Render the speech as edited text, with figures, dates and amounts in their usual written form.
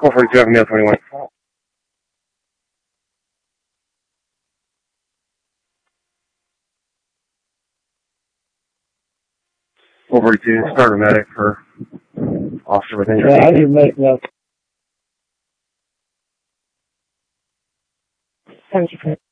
442 Avenue 21. 442, start a medic for officer with injury. Yeah, I didn't make that. Thank you for